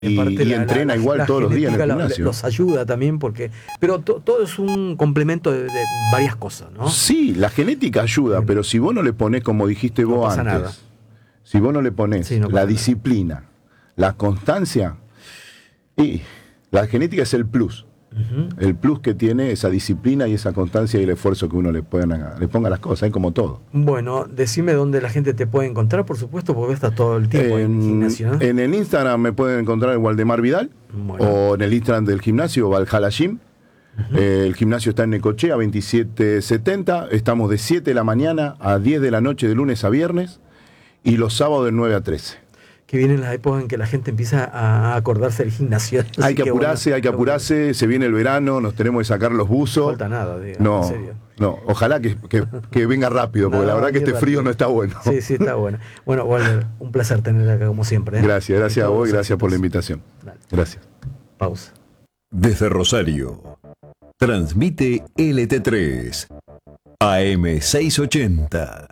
y entrena igual todos los días en el genética gimnasio. los ayuda también, pero todo es un complemento de varias cosas, ¿no? Sí, la genética ayuda, pero si vos no le ponés, como dijiste vos pasa antes, nada. si vos no le ponés Sí, no pasa la nada. disciplina, la constancia, y la genética es el plus. El plus que tiene esa disciplina y esa constancia y el esfuerzo que uno le ponga a las cosas, como todo. Bueno, decime dónde la gente te puede encontrar, por supuesto, porque estás todo el tiempo en el gimnasio, ¿no? En el Instagram me pueden encontrar en Waldemar Vidal, Bueno. o en el Instagram del gimnasio, Valhalla Gym. El gimnasio está en Necochea, 2770. Estamos de 7 de la mañana a 10 de la noche, de lunes a viernes, y los sábados de 9 a 13. Que vienen las épocas en que la gente empieza a acordarse del gimnasio. Hay que apurarse, se viene el verano, nos tenemos que sacar los buzos. No falta nada, digo, No, en serio. no, ojalá que venga rápido, porque la verdad que este frío no está bueno. Sí, está bueno. Bueno, Walter, un placer tener acá como siempre, ¿eh? Gracias a vos y gracias por la invitación. Dale. Gracias. Pausa. Desde Rosario, transmite LT3, AM 680.